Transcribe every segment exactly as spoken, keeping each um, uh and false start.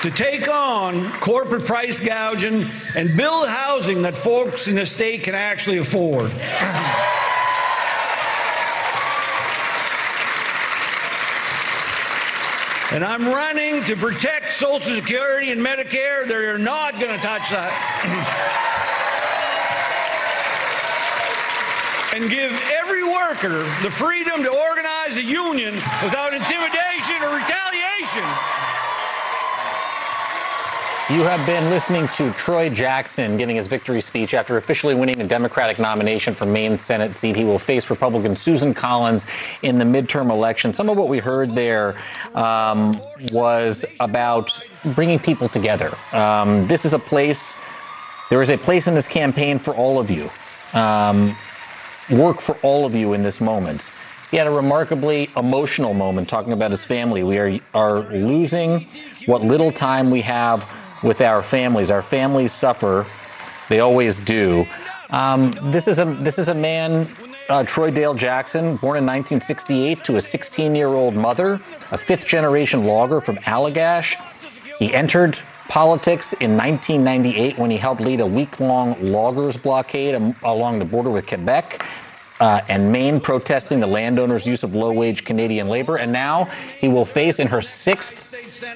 to take on corporate price gouging and build housing that folks in the state can actually afford. And I'm running to protect Social Security and Medicare. They're not going to touch that. And give every worker the freedom to organize a union without intimidation or retaliation. You have been listening to Troy Jackson giving his victory speech after officially winning the Democratic nomination for Maine Senate seat. He will face Republican Susan Collins in the midterm election. Some of what we heard there um, was about bringing people together. Um, this is a place, there is a place in this campaign for all of you. Um, work for all of you in this moment. He had a remarkably emotional moment talking about his family. We are, are losing what little time we have with our families. Our families suffer. They always do. Um, this is a this is a man, uh, Troy Dale Jackson, born in nineteen sixty-eight to a sixteen-year-old mother, a fifth-generation logger from Allagash. He entered politics in nineteen ninety-eight when he helped lead a week-long loggers blockade am- along the border with Quebec. Uh, and Maine protesting the landowners' use of low-wage Canadian labor. And now he will face in her sixth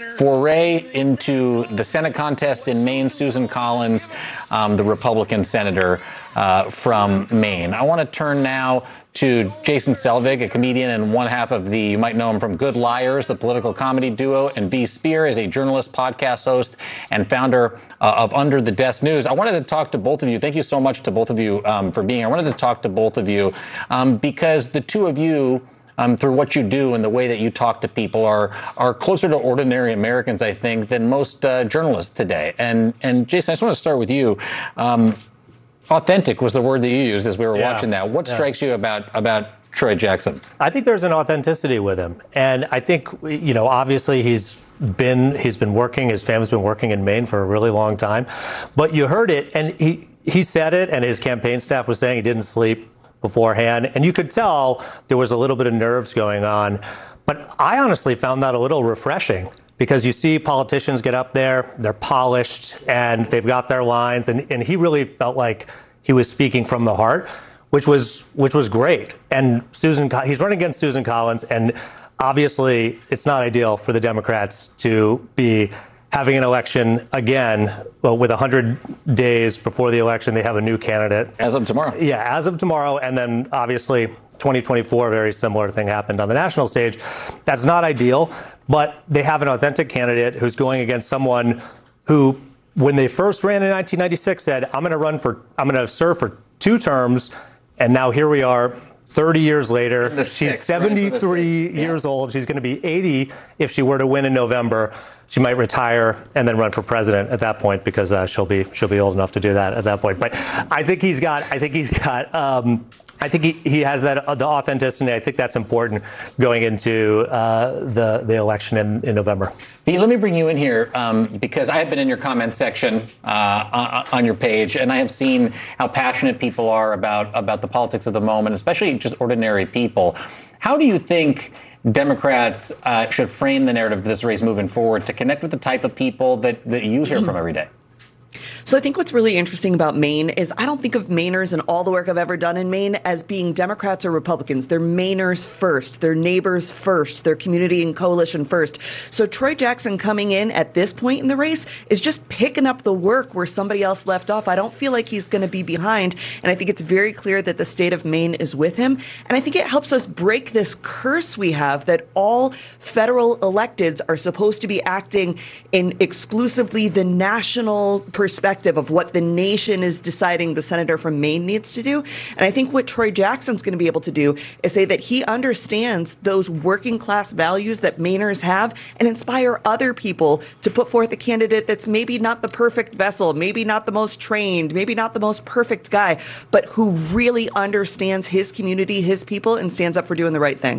foray into the Senate contest in Maine, Susan Collins, um, the Republican senator uh, from Maine. I want to turn now to Jason Selvig, a comedian and one half of the, you might know him from Good Liars, the political comedy duo, and V. Spear is a journalist, podcast host, and founder uh, of Under the Desk News. I wanted to talk to both of you. Thank you so much to both of you um, for being here. I wanted to talk to both of you um, because the two of you, Um, through what you do and the way that you talk to people, are are closer to ordinary Americans, I think, than most uh, journalists today. And and Jason, I just want to start with you. Um, authentic was the word that you used as we were yeah. watching that. What yeah. strikes you about about Troy Jackson? I think there's an authenticity with him, and I think, you know, obviously he's been he's been working. His family's been working in Maine for a really long time, but you heard it, and he he said it, and his campaign staff was saying he didn't sleep beforehand, and you could tell there was a little bit of nerves going on. But I honestly found that a little refreshing, because you see politicians get up there, they're polished, and they've got their lines, and, and he really felt like he was speaking from the heart, which was which was great. And Susan, he's running against Susan Collins, and obviously it's not ideal for the Democrats to be having an election again, well, with one hundred days before the election. They have a new candidate. As of tomorrow. Yeah, as of tomorrow. And then obviously twenty twenty-four, a very similar thing happened on the national stage. That's not ideal, but they have an authentic candidate who's going against someone who, when they first ran in nineteen ninety-six, said, I'm going to run for, I'm going to serve for two terms. And now here we are, thirty years later. The She's sixth, seventy-three right? years yeah. old. She's going to be eighty if she were to win in November. She might retire and then run for president at that point, because uh, she'll be she'll be old enough to do that at that point. But I think he's got I think he's got um, I think he, he has that uh, the authenticity. I think that's important going into uh, the the election in, in November. V, let me bring you in here um, because I have been in your comments section uh, on your page, and I have seen how passionate people are about about the politics of the moment, especially just ordinary people. How do you think Democrats uh, should frame the narrative of this race moving forward to connect with the type of people that, that you hear from every day? So I think what's really interesting about Maine is I don't think of Mainers and all the work I've ever done in Maine as being Democrats or Republicans. They're Mainers first, their neighbors first, their community and coalition first. So Troy Jackson coming in at this point in the race is just picking up the work where somebody else left off. I don't feel like he's going to be behind. And I think it's very clear that the state of Maine is with him. And I think it helps us break this curse we have that all federal electeds are supposed to be acting in exclusively the national perspective of what the nation is deciding the senator from Maine needs to do. And I think what Troy Jackson's going to be able to do is say that he understands those working class values that Mainers have and inspire other people to put forth a candidate that's maybe not the perfect vessel, maybe not the most trained, maybe not the most perfect guy, but who really understands his community, his people, and stands up for doing the right thing.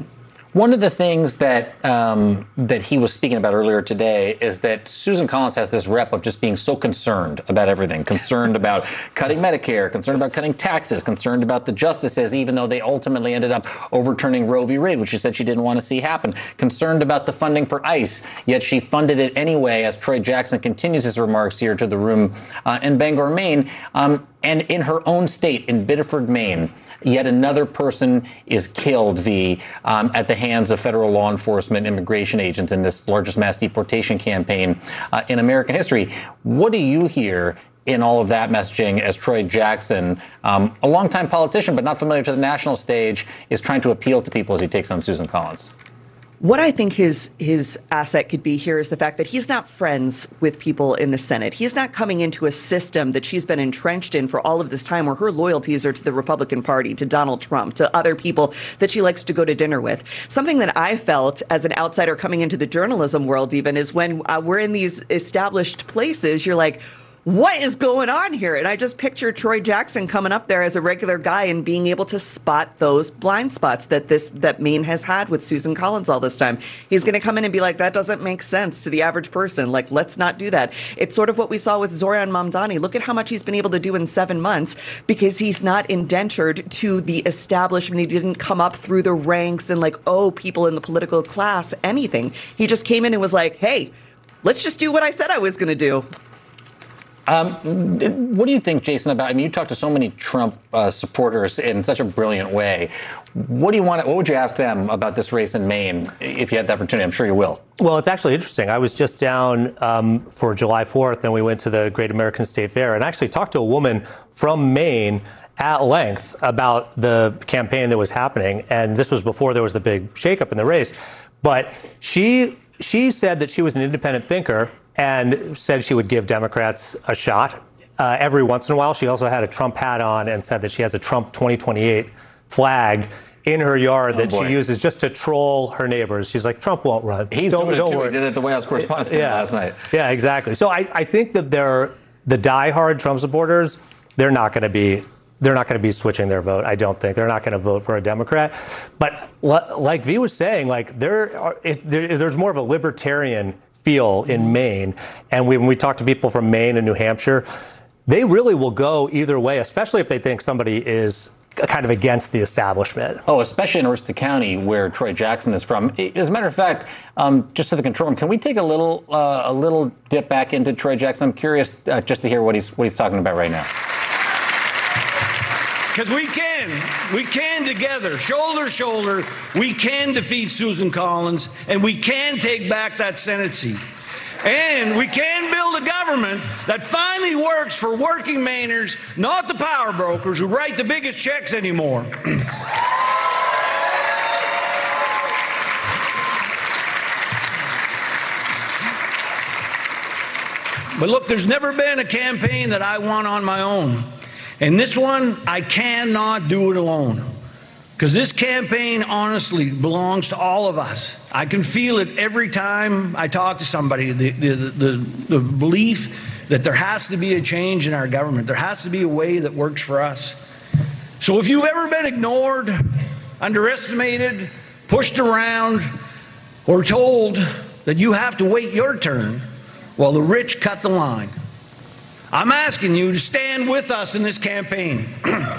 One of the things that um, that he was speaking about earlier today is that Susan Collins has this rep of just being so concerned about everything, concerned about cutting Medicare, concerned about cutting taxes, concerned about the justices, even though they ultimately ended up overturning Roe v. Wade, which she said she didn't want to see happen, concerned about the funding for ICE, yet she funded it anyway, as Troy Jackson continues his remarks here to the room uh, in Bangor, Maine. Um, and in her own state, in Biddeford, Maine, yet another person is killed, V, um, at the hands of federal law enforcement immigration agents in this largest mass deportation campaign uh, in American history. What do you hear in all of that messaging as Troy Jackson, um, a longtime politician but not familiar to the national stage, is trying to appeal to people as he takes on Susan Collins? What I think his his asset could be here is the fact that he's not friends with people in the Senate. He's not coming into a system that she's been entrenched in for all of this time, where her loyalties are to the Republican Party, to Donald Trump, to other people that she likes to go to dinner with. Something that I felt as an outsider coming into the journalism world even is when uh, we're in these established places, you're like, what is going on here? And I just picture Troy Jackson coming up there as a regular guy and being able to spot those blind spots that this that Maine has had with Susan Collins all this time. He's going to come in and be like, that doesn't make sense to the average person. Like, let's not do that. It's sort of what we saw with Zohran Mamdani. Look at how much he's been able to do in seven months because he's not indentured to the establishment. He didn't come up through the ranks and like, oh, people in the political class, anything. He just came in and was like, hey, let's just do what I said I was going to do. Um, what do you think, Jason, about, I mean, you talk to so many Trump uh, supporters in such a brilliant way. What do you want, what would you ask them about this race in Maine if you had the opportunity? I'm sure you will. Well, it's actually interesting. I was just down um, for July fourth, and we went to the Great American State Fair and actually talked to a woman from Maine at length about the campaign that was happening. And this was before there was the big shakeup in the race. But she she said that she was an independent thinker and said she would give Democrats a shot uh, every once in a while. She also had a Trump hat on and said that she has a Trump twenty twenty-eight flag in her yard oh, that boy. she uses just to troll her neighbors. She's like, Trump won't run. He's don't, doing don't it too. worry. He did it at the White House Correspondents' Dinner yeah. last night. Yeah, exactly. So I, I think that they're the diehard Trump supporters, they're not going to be They're not going to be switching their vote. I don't think they're not going to vote for a Democrat. But like V was saying, like there, are, it, there there's more of a libertarian feel in Maine. And we, when we talk to people from Maine and New Hampshire, they really will go either way, especially if they think somebody is kind of against the establishment. Oh, especially in Aroostook County, where Troy Jackson is from. As a matter of fact, um, just to the control room, can we take a little uh, a little dip back into Troy Jackson? I'm curious uh, just to hear what he's what he's talking about right now. Because we can, we can together, shoulder to shoulder, we can defeat Susan Collins, and we can take back that Senate seat. And we can build a government that finally works for working Mainers, not the power brokers who write the biggest checks anymore. But look, there's never been a campaign that I won on my own. And this one, I cannot do it alone. Because this campaign honestly belongs to all of us. I can feel it every time I talk to somebody, the, the, the, the belief that there has to be a change in our government. There has to be a way that works for us. So if you've ever been ignored, underestimated, pushed around, or told that you have to wait your turn while the rich cut the line, I'm asking you to stand with us in this campaign.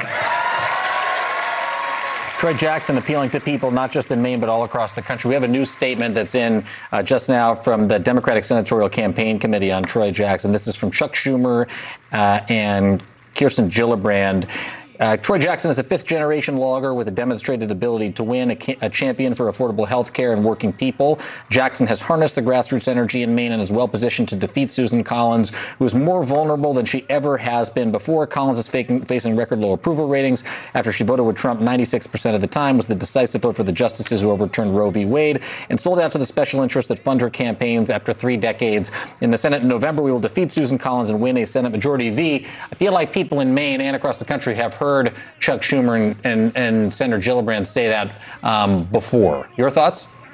Troy Jackson appealing to people not just in Maine but all across the country. We have a new statement that's in uh, just now from the Democratic Senatorial Campaign Committee on Troy Jackson. This is from Chuck Schumer uh, and Kirsten Gillibrand. Uh, Troy Jackson is a fifth-generation logger with a demonstrated ability to win, a, ca- a champion for affordable health care and working people. Jackson has harnessed the grassroots energy in Maine and is well-positioned to defeat Susan Collins, who is more vulnerable than she ever has been before. Collins is faking, facing record low approval ratings after she voted with Trump ninety-six percent of the time, was the decisive vote for the justices who overturned Roe v. Wade, and sold out to the special interests that fund her campaigns after three decades. In the Senate in November, we will defeat Susan Collins and win a Senate majority. V, I feel like people in Maine and across the country have heard heard Chuck Schumer and, and, and Senator Gillibrand say that um, before. Your thoughts?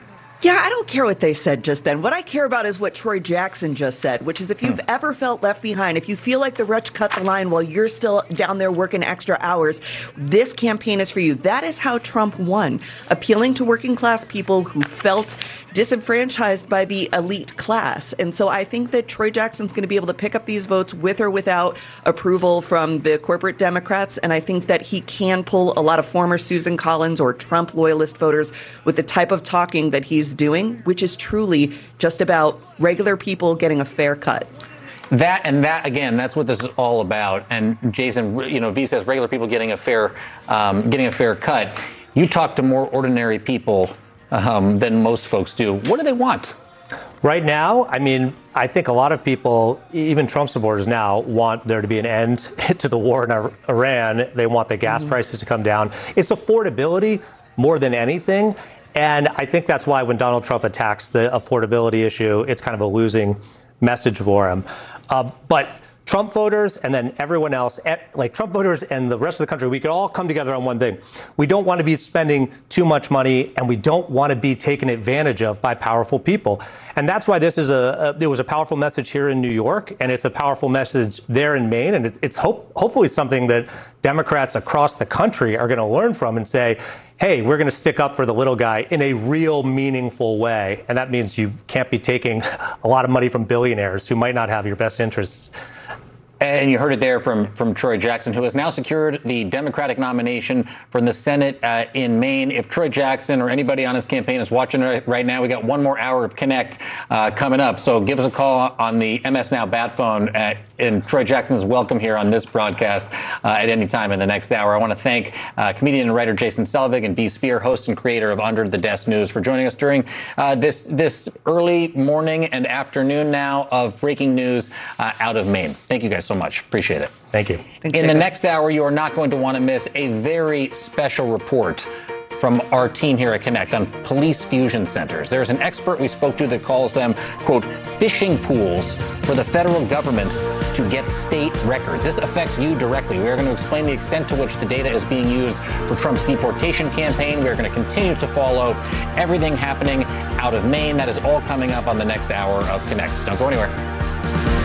Yeah, I don't care what they said just then. What I care about is what Troy Jackson just said, which is if you've ever felt left behind, if you feel like the rich cut the line while you're still down there working extra hours, this campaign is for you. That is how Trump won, appealing to working class people who felt disenfranchised by the elite class. And so I think that Troy Jackson's going to be able to pick up these votes with or without approval from the corporate Democrats. And I think that he can pull a lot of former Susan Collins or Trump loyalist voters with the type of talking that he's doing, which is truly just about regular people getting a fair cut. That and that again, that's what this is all about. And Jason, you know, V says regular people getting a fair, um, getting a fair cut. You talk to more ordinary people um, than most folks do. What do they want? Right now, I mean, I think a lot of people, even Trump supporters now, want there to be an end to the war in Iran. They want the gas mm-hmm. prices to come down. It's affordability more than anything. And I think that's why when Donald Trump attacks the affordability issue, it's kind of a losing message for him. Uh, but Trump voters and then everyone else, like Trump voters and the rest of the country, we could all come together on one thing. We don't want to be spending too much money, and we don't want to be taken advantage of by powerful people. And that's why this is a, a it was a powerful message here in New York, and it's a powerful message there in Maine. And it's, it's hope, hopefully something that Democrats across the country are going to learn from and say, hey, we're going to stick up for the little guy in a real meaningful way. And that means you can't be taking a lot of money from billionaires who might not have your best interests. And you heard it there from, from Troy Jackson, who has now secured the Democratic nomination for the Senate uh, in Maine. If Troy Jackson or anybody on his campaign is watching right now, we got one more hour of Connect uh, coming up. So give us a call on the M S Now Bat phone. Uh, and Troy Jackson is welcome here on this broadcast uh, at any time in the next hour. I want to thank uh, comedian and writer Jason Selvig and V. Spear, host and creator of Under the Desk News, for joining us during uh, this, this early morning and afternoon now of breaking news uh, out of Maine. Thank you guys so much. Appreciate it. Thank you. Thanks, In Jacob. The next hour, you are not going to want to miss a very special report from our team here at Connect on police fusion centers. There's an expert we spoke to that calls them, quote, fishing pools for the federal government to get state records. This affects you directly. We are going to explain the extent to which the data is being used for Trump's deportation campaign. We are going to continue to follow everything happening out of Maine. That is all coming up on the next hour of Connect. Don't go anywhere.